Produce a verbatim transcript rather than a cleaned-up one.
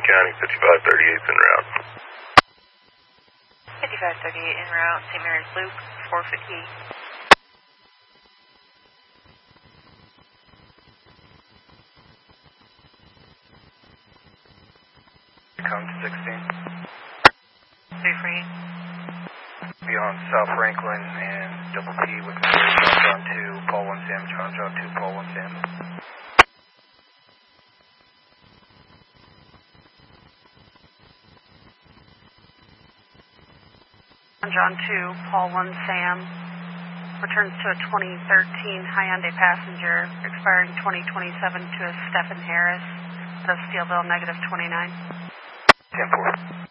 County, fifty-five thirty-eight en route. fifty-five thirty-eight en route, Saint Mary's Loop, four fifty-eight. Come to sixteen. three free. Be on South Franklin and double P with John John two, Paul one Sam, John John two, Paul one Sam. John John two, Paul one Sam, returns to a twenty thirteen Hyundai Passenger, expiring twenty twenty-seven to a Stephen Harris, out of Steelville, negative twenty-nine. ten four.